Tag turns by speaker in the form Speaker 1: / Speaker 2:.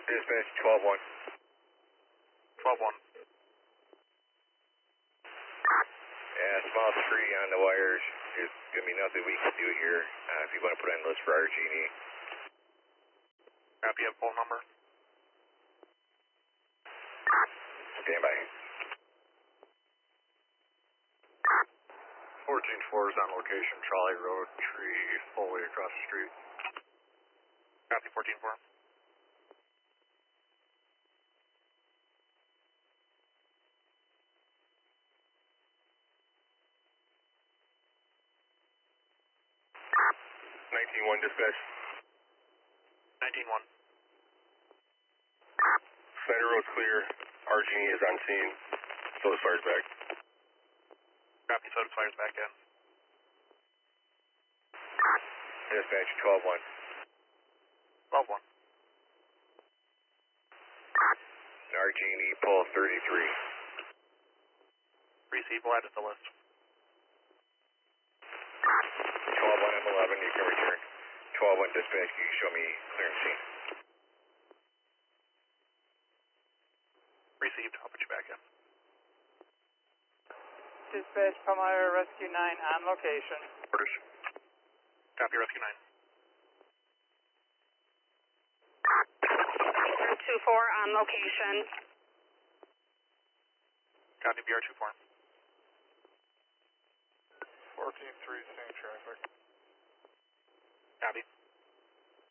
Speaker 1: Dispatch 12-1.
Speaker 2: 12-1.
Speaker 1: Yeah, small tree on the wires. There's going to be nothing we can do here. If you want to put on the list for RG&E.
Speaker 2: Copy, have phone number.
Speaker 1: Stand by.
Speaker 2: 14-4 is on location, Trolley Road, tree fully across the street. Copy, 14-4.
Speaker 1: One dispatch.
Speaker 2: 19-1.
Speaker 1: Center road's clear. RG&E is on scene. So is fire's back.
Speaker 2: Copy, so does fire's back in.
Speaker 1: Dispatch 12-1.
Speaker 2: 12-1.
Speaker 1: RG&E pull 33.
Speaker 2: Receive, we'll add it to the list.
Speaker 1: 12-1 M11, you can return. 12-1 dispatch, can you show me clearance scene?
Speaker 2: Received, I'll put you back in.
Speaker 3: Dispatch Palmyra Rescue 9 on location.
Speaker 2: Orders. Copy, Rescue 9.
Speaker 4: 2-4 on location.
Speaker 2: Copy, BR24.
Speaker 3: 14-3, same traffic.
Speaker 2: Copy.